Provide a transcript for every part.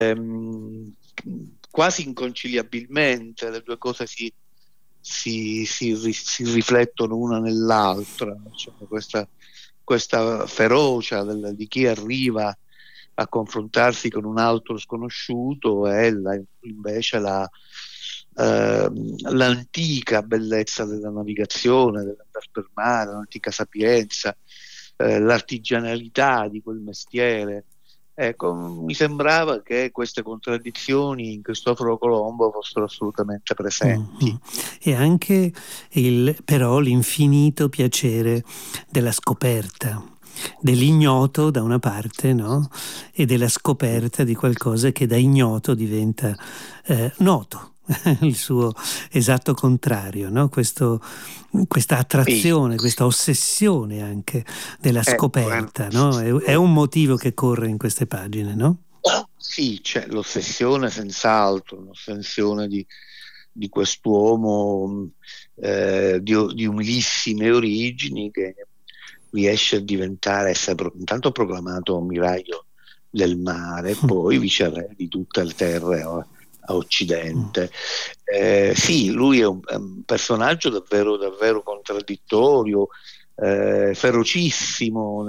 ehm, quasi inconciliabilmente le due cose si riflettono una nell'altra, cioè questa ferocia di chi arriva a confrontarsi con un altro sconosciuto e invece l'antica bellezza della navigazione, dell'andare per mare, l'antica sapienza, l'artigianalità di quel mestiere. Ecco, mi sembrava che queste contraddizioni in Cristoforo Colombo fossero assolutamente Mm. presenti. E anche però l'infinito piacere della scoperta, dell'ignoto da una parte, no? E della scoperta di qualcosa che da ignoto diventa noto. Il suo esatto contrario, no? Questa Sì, attrazione, questa ossessione anche della ecco, scoperta, no? È un motivo che corre in queste pagine, no? sì, c'è l'ossessione senz'altro, l'ossessione di quest'uomo di umilissime origini che riesce a diventare, essere intanto proclamato ammiraglio del mare, poi viceré di tutte le terre a occidente. Sì, lui è un personaggio davvero, davvero contraddittorio, ferocissimo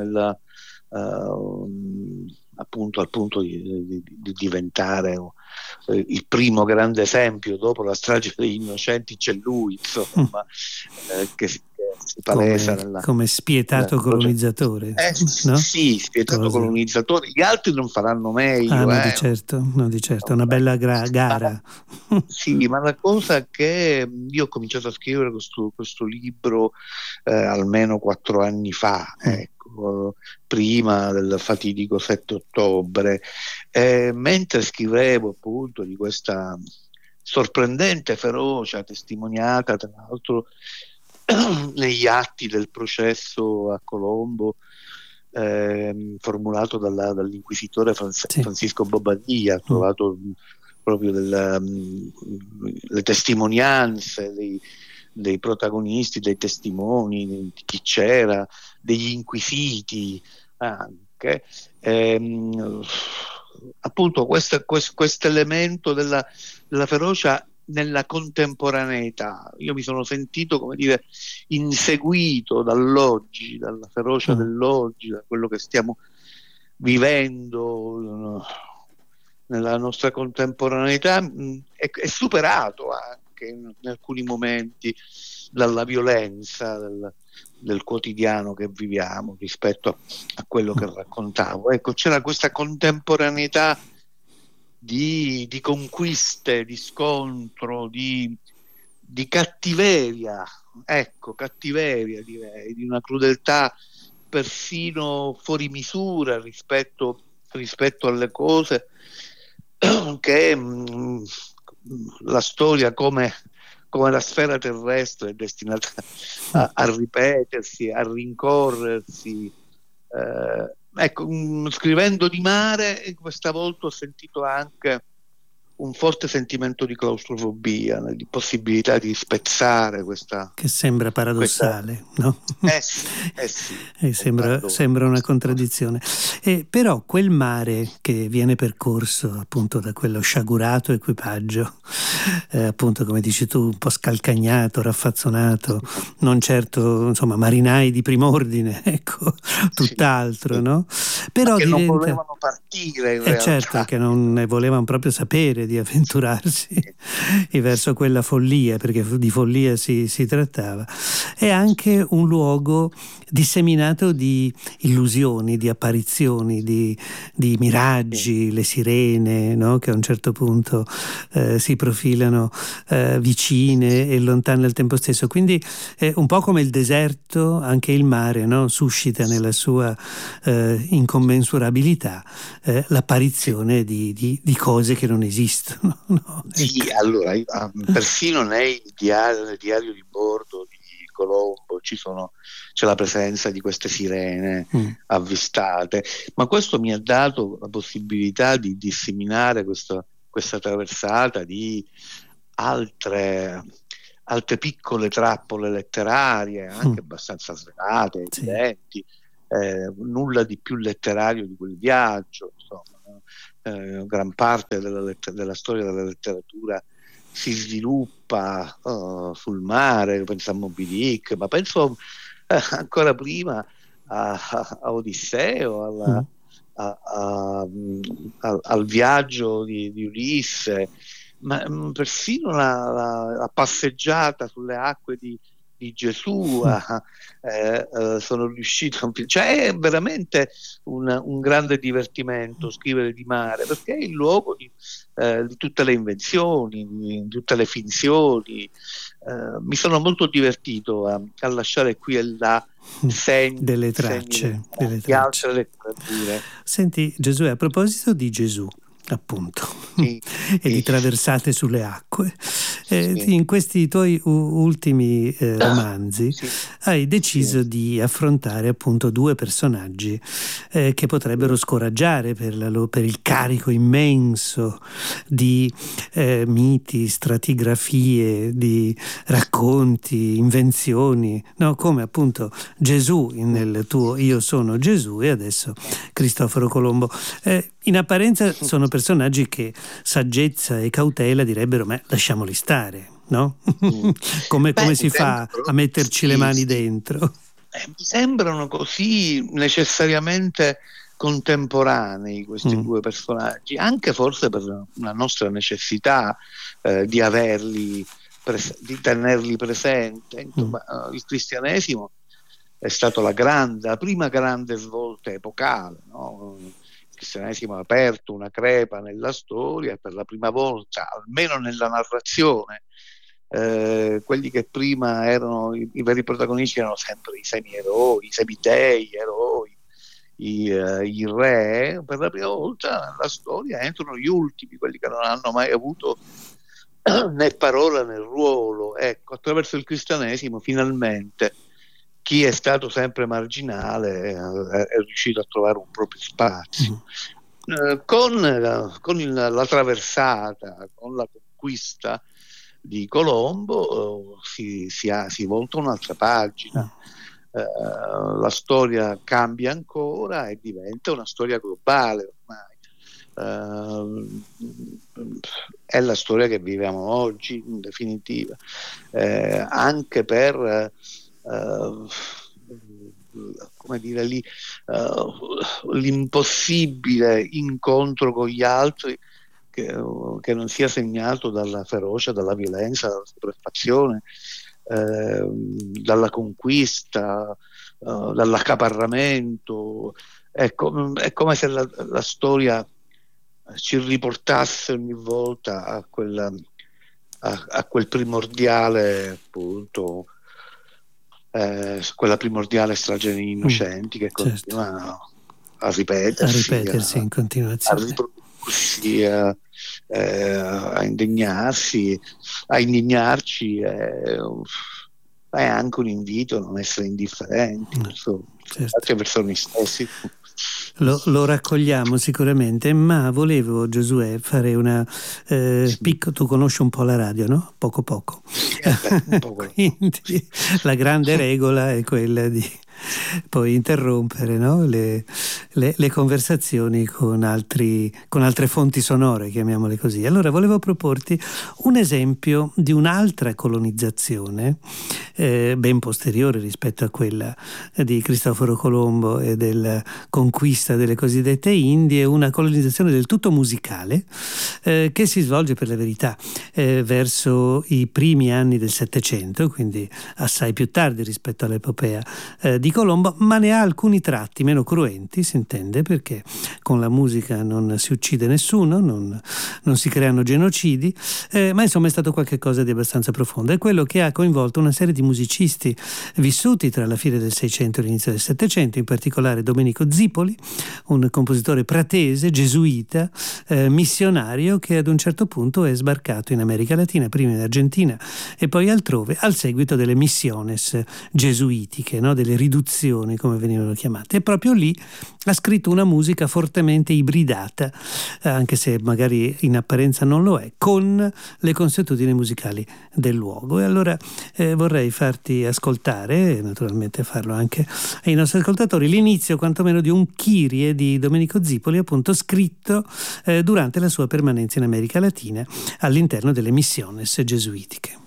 appunto al punto di diventare il primo grande esempio. Dopo la strage degli innocenti c'è lui, insomma, che si palesa Come spietato colonizzatore, no? sì, spietato Cosa? colonizzatore. Gli altri non faranno Ah, meglio, no, di certo, no, di certo, una bella ma gara. sì, ma la cosa è che io ho cominciato a scrivere questo libro almeno 4 anni fa, ecco, prima del fatidico 7 ottobre, mentre scrivevo appunto di questa sorprendente ferocia testimoniata tra l'altro negli atti del processo a Colombo, formulato dall'inquisitore Sì. Francisco Bobadilla, Mm. trovato proprio le testimonianze dei protagonisti, dei testimoni, di chi c'era, degli inquisiti anche. Appunto questo elemento della ferocia nella contemporaneità. Io mi sono sentito, come dire, inseguito dall'oggi, dalla ferocia Mm. dell'oggi, da quello che stiamo vivendo nella nostra contemporaneità, è superato anche in alcuni momenti dalla violenza del quotidiano che viviamo rispetto a quello che raccontavo. Ecco, c'era questa contemporaneità di conquiste, di scontro, di cattiveria, ecco, cattiveria direi, di una crudeltà persino fuori misura rispetto alle cose che la storia come la sfera terrestre è destinata a ripetersi, a rincorrersi. Ecco, scrivendo di mare, questa volta ho sentito anche un forte sentimento di claustrofobia, di possibilità di spezzare Che sembra questa. paradossale, no? Sì, E un sembra una paradosso. contraddizione. Però quel mare che viene percorso appunto da quello sciagurato equipaggio, appunto come dici tu, un po' scalcagnato, raffazzonato, non certo, insomma, marinai di prim'ordine, ecco, Sì, tutt'altro, sì. no? Ma Però che non diventa. volevano partire in E certo realtà. che non ne volevano proprio sapere di avventurarsi verso quella follia, perché di follia si trattava. È anche un luogo disseminato di illusioni, di apparizioni, di Sì, miraggi, le sirene, no? Che a un certo punto si profilano vicine e lontane al tempo stesso. Quindi un po' come il deserto, anche il mare, no? Suscita nella sua incommensurabilità sì. l'apparizione di cose che non esistono. No? Sì, Ecco. allora, persino nel diario di bordo di Colombo c'è la presenza di queste sirene Mm. avvistate, ma questo mi ha dato la possibilità di disseminare questa traversata di altre, altre piccole trappole letterarie, Mm. anche abbastanza svelate, Sì. evidenti, nulla di più letterario di quel viaggio, insomma, gran parte della storia della letteratura si sviluppa sul mare, penso a Moby Dick, ma penso ancora prima a Odisseo, al viaggio di Ulisse, ma persino la passeggiata sulle acque di Gesù, sono riuscito cioè è veramente un grande divertimento scrivere di mare, perché è il luogo di tutte le invenzioni, di tutte le finzioni. Mi sono molto divertito a lasciare qui e là segni, delle tracce di altre letterature. Senti Giosuè, a proposito di Gesù, appunto, sì, e di traversate sulle acque, sì. in questi tuoi ultimi romanzi sì. hai deciso di affrontare appunto due personaggi che potrebbero scoraggiare per il carico immenso di miti, stratigrafie, di racconti, invenzioni, no? Come appunto Gesù nel tuo Io sono Gesù e adesso Cristoforo Colombo. In apparenza sono personaggi che saggezza e cautela direbbero, ma lasciamoli stare, no? Come si fa a metterci le mani dentro? Mi sembrano così necessariamente contemporanei questi due personaggi, anche forse per una nostra necessità di averli, di tenerli presenti. Insomma, il cristianesimo è stato la prima grande svolta epocale, no? Il cristianesimo ha aperto una crepa nella storia e per la prima volta, almeno nella narrazione, quelli che prima erano i veri protagonisti erano sempre i semi-eroi, i semitei, eroi, i re. Per la prima volta nella storia entrano gli ultimi, quelli che non hanno mai avuto né parola né ruolo. Ecco, attraverso il cristianesimo finalmente chi è stato sempre marginale è riuscito a trovare un proprio spazio. Con la traversata, con la conquista di Colombo si volta un'altra pagina. La storia cambia ancora e diventa una storia globale ormai. È la storia che viviamo oggi, in definitiva, anche per come dire l'impossibile incontro con gli altri che non sia segnato dalla ferocia, dalla violenza, dalla sopraffazione, dalla conquista, dall'accaparramento. Ecco, è come se la storia ci riportasse ogni volta a quel primordiale, appunto, quella primordiale strage degli innocenti che continua a ripetersi in continuazione, a riprodursi, a indignarsi, a indignarci. È anche un invito a non essere indifferenti verso noi stessi. Lo raccogliamo sicuramente, ma volevo, Giosuè, fare una tu conosci un po' la radio, no? Poco. Un po'. Quindi la grande regola è quella di poi interrompere, no? le conversazioni con altre fonti sonore, chiamiamole così. Allora volevo proporti un esempio di un'altra colonizzazione ben posteriore rispetto a quella di Cristoforo Colombo e della conquista delle cosiddette Indie, una colonizzazione del tutto musicale che si svolge per la verità verso i primi anni del Settecento, quindi assai più tardi rispetto all'epopea di Colombo, ma ne ha alcuni tratti meno cruenti, si intende, perché con la musica non si uccide nessuno, non si creano genocidi, ma insomma è stato qualcosa di abbastanza profondo. È quello che ha coinvolto una serie di musicisti vissuti tra la fine del Seicento e l'inizio del Settecento, in particolare Domenico Zipoli, un compositore pratese, gesuita, missionario, missionario che ad un certo punto è sbarcato in America Latina, prima in Argentina e poi altrove, al seguito delle missiones gesuitiche, no? Delle riduzioni come venivano chiamate. E proprio lì ha scritto una musica fortemente ibridata, anche se magari in apparenza non lo è, con le consuetudini musicali del luogo. E allora vorrei farti ascoltare, e naturalmente farlo anche ai nostri ascoltatori, l'inizio quantomeno di un Kyrie di Domenico Zipoli, appunto scritto durante la sua permanenza in America Latina all'interno delle missiones gesuitiche.